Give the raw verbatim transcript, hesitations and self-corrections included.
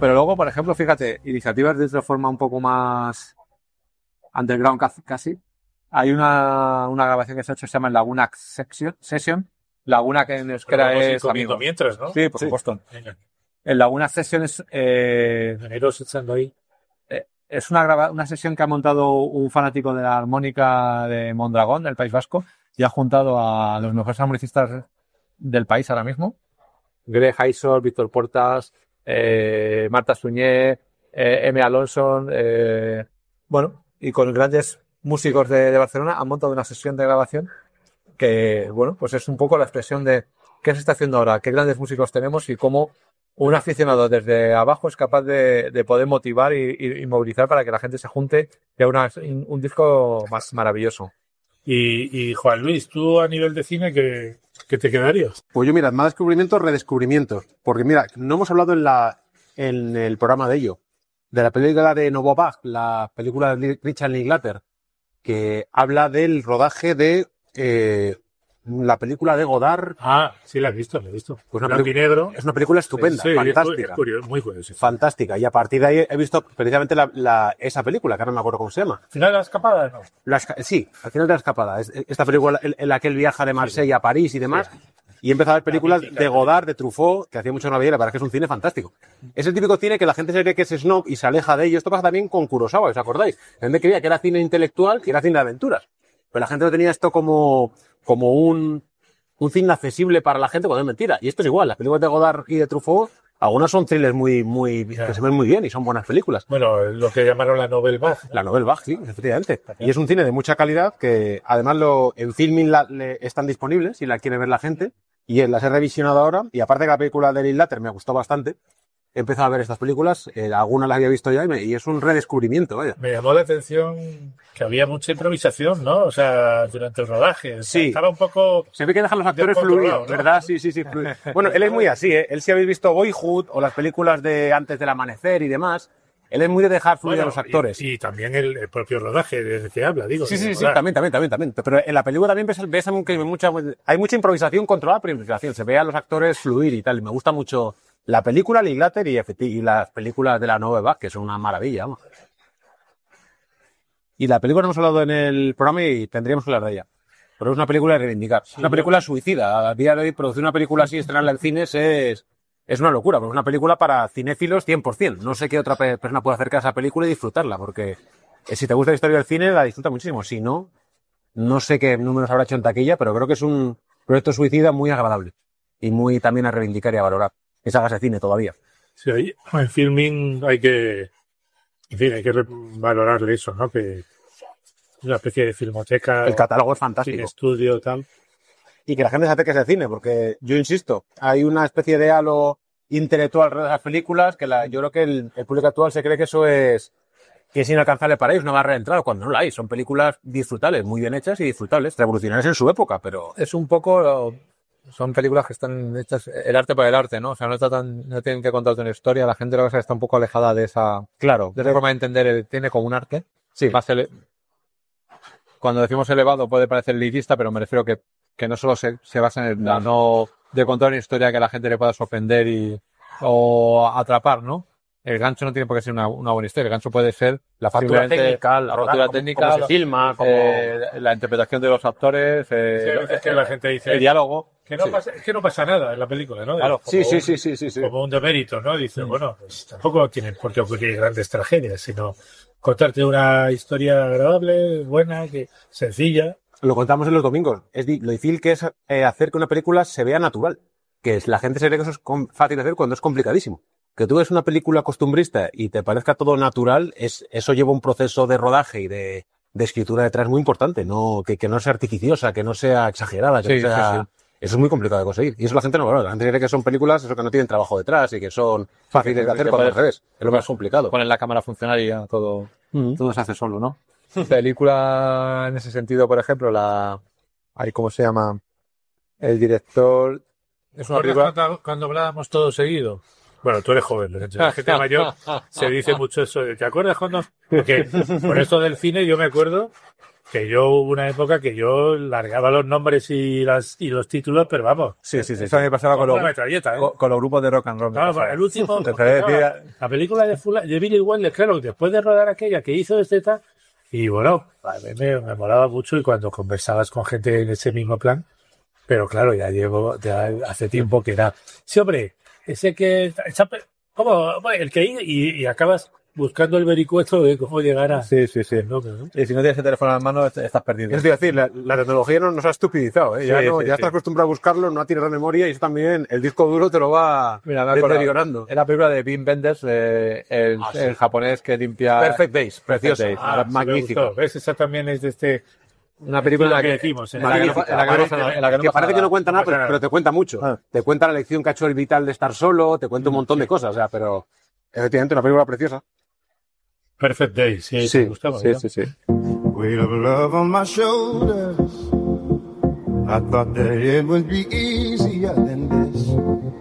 pero luego, por ejemplo, fíjate, iniciativas de otra forma un poco más underground casi. Hay una, una grabación que se ha hecho que se llama Laguna Section, Session. Laguna que en euskera es amigo. Mientras, ¿no? Sí, por sí. supuesto. Venga. El Laguna Session es... Eh, echando ahí. Eh, es una, grava, una sesión que ha montado un fanático de la armónica de Mondragón, del País Vasco, y ha juntado a los mejores armonicistas del país ahora mismo. Greg Haisor, Víctor Portas, eh, Marta Suñé, eh, M. Alonso, eh, bueno, y con grandes músicos de, de Barcelona han montado una sesión de grabación que, bueno, pues es un poco la expresión de qué se está haciendo ahora, qué grandes músicos tenemos y cómo un aficionado desde abajo es capaz de, de poder motivar y, y, y movilizar para que la gente se junte y haga una, un, un disco más maravilloso. Y, y Juan Luis, tú a nivel de cine, ¿qué, qué te quedarías? Pues yo, mira, más descubrimientos, redescubrimientos. Porque mira, no hemos hablado en, la, en el programa de ello. De la película de Novo Bach, la película de Richard Linklater, que habla del rodaje de eh, la película de Godard. Ah, sí, la he visto, la he visto. Pues una Blanco y negro. Es una película estupenda, sí, fantástica. Es curioso, muy curioso. Fantástica. Y a partir de ahí he visto precisamente la, la, esa película, que ahora no me acuerdo cómo se llama. ¿Final de la escapada? No. La, sí, al final de la escapada. Es, esta película en, en la que él viaja de Marsella sí, sí. a París y demás. Sí. Y he empezado a ver películas de Godard, de Truffaut, que hacía mucho no veía, la verdad es que es un cine fantástico. Es el típico cine que la gente se cree que es snob y se aleja de ello. Esto pasa también con Kurosawa, ¿os acordáis? La gente creía que era cine intelectual, que era cine de aventuras. Pero la gente no tenía esto como, como un, un cine accesible para la gente cuando es mentira. Y esto es igual, las películas de Godard y de Truffaut, algunas son thrillers muy, muy, yeah. que se ven muy bien y son buenas películas. Bueno, lo que llamaron la Nouvelle Vague. La Nouvelle Vague, sí, efectivamente. Y es un cine de mucha calidad que además lo, en Filmin la, le, están disponibles si la quiere ver la gente. Y las he revisionado ahora, y aparte que la película de Linklater me gustó bastante, he empezado a ver estas películas, eh, algunas las había visto ya, y, me, y es un redescubrimiento, vaya. Me llamó la atención que había mucha improvisación, ¿no? O sea, durante el rodaje. Sí. Estaba un poco... Se ve que dejan los actores fluir, ¿no? ¿Verdad? Sí, sí, sí. Fluir. Bueno, él es muy así, ¿eh? Él si habéis visto Boyhood, o las películas de Antes del Amanecer y demás... Él es muy de dejar fluir bueno, a los actores. Y, y también el, el propio rodaje desde que habla, digo. Sí, sí, sí, también, también, también, también. Pero en la película también ves, ves que mucha, hay mucha improvisación controlada por improvisación. Se ve a los actores fluir y tal. Y me gusta mucho la película, Linklater y, y las películas de la Nouvelle Vague, que son una maravilla, vamos. Y la película no hemos hablado en el programa y tendríamos que hablar de ella. Pero es una película de reivindicar. Sí, una película suicida. A día de hoy producir una película así y estrenarla en cines es... Es una locura, porque es una película para cinéfilos cien por ciento. No sé qué otra persona puede acercar a esa película y disfrutarla, porque si te gusta la historia del cine, la disfruta muchísimo. Si no, no sé qué números habrá hecho en taquilla, pero creo que es un proyecto suicida muy agradable y muy también a reivindicar y a valorar. Que se haga ese cine todavía. Sí, ahí, en Filmin hay que, en fin, hay que valorarle eso, ¿no? Que es una especie de filmoteca. El catálogo es fantástico. Cine estudio, tal. Y que la gente se acerque a ese cine, porque yo insisto, hay una especie de halo intelectual alrededor de las películas que la, yo creo que el, el público actual se cree que eso es que es inalcanzable para ellos, una barrera de entrada, cuando no la hay. Son películas disfrutables, muy bien hechas y disfrutables, revolucionarias en su época, pero... Es un poco... Son películas que están hechas el arte por el arte, ¿no? O sea, no tratan, no tienen que contarte una historia, la gente lo que está un poco alejada de esa... Claro. De esa forma de entender el cine como un arte. Sí. Más ele... Cuando decimos elevado puede parecer elitista, pero me refiero que que no solo se, se basa en la no de contar una historia que a la gente le pueda sorprender y o atrapar, ¿no? El gancho no tiene por qué ser una, una buena historia. El gancho puede ser la factura técnica, la factura técnica, cómo se filma, cómo... eh, la interpretación de los actores, eh, sí, es que la gente dice el diálogo. Que no sí. pasa, es que no pasa nada en la película, ¿no? Claro, sí, sí, un, sí, sí, sí, sí. Como un demérito, ¿no? Dice, mm. bueno, pues tampoco tienen por qué ocurrir grandes tragedias, sino contarte una historia agradable, buena, que sencilla. Lo contamos en los domingos. Es di- lo difícil que es eh, hacer que una película se vea natural. Que es, la gente se cree que eso es com- fácil de hacer cuando es complicadísimo. Que tú ves una película costumbrista y te parezca todo natural, es, eso lleva un proceso de rodaje y de, de escritura detrás muy importante. No, que, que no sea artificiosa, que no sea exagerada, que sí, no sea... Sí, sí. Eso es muy complicado de conseguir. Y eso la gente no valora. La gente cree que son películas eso que no tienen trabajo detrás y que son fáciles de hacer cuando al revés. Es lo más complicado. Poner la cámara a funcionar y ya todo, Mm. todo se hace solo, ¿no? Película en ese sentido, por ejemplo, la... Ay, ¿cómo se llama? El director... Es una película... Cuando, cuando hablábamos todo seguido? Bueno, tú eres joven, la gente mayor se dice mucho eso. ¿Te acuerdas cuando...? Porque por esto del cine yo me acuerdo que yo hubo una época que yo largaba los nombres y las y los títulos, pero vamos. Sí, sí, sí. Eso me pasaba con, Como los, una metralleta, ¿eh? con, con los grupos de rock and roll. me Claro, pasaba. el último. Te porque, sabía claro, decir- la película de, Fula- de Billy Wilder, claro, después de rodar aquella que hizo de Z, y bueno, a mí me, me molaba mucho y cuando conversabas con gente en ese mismo plan, pero claro, ya llevo ya hace tiempo que era. Sí, hombre, ese que. Esa, ¿cómo? Bueno, el que y, y acabas buscando el vericueto de cómo llegar a. Sí, sí, sí. No, no. Y si no tienes el teléfono en la mano, est- estás perdido. Eso te iba a decir, la, la tecnología no- nos ha estupidizado, ¿eh? Ya, Sí, no- sí, ya sí. estás acostumbrado a buscarlo, no a tirar la memoria y eso también, el disco duro te lo va Mira, me he acordado. deteriorando. Es la película de Wim Wenders, eh, el, Ah, sí. el japonés que limpia... Perfect Days, preciosa, Days. Ah, sí me magnífica. gustó. ¿Ves? Esa también es de este. Una película en la Lo que que, decimos, en ¿eh? la que no, Magnífica. en la que no Parece- pasa nada, en la que no que pasa parece que nada. no cuenta nada, No pasa pero, nada. pero te cuenta mucho. Ah. Te cuenta la lección que ha hecho el vital de estar solo, te cuenta un montón de cosas, o sea, pero efectivamente una película preciosa. Perfect Day, sí, Sí, te gustaba, sí, ¿no? sí, sí. Weight of love on my shoulders. I thought that it would be easier than this.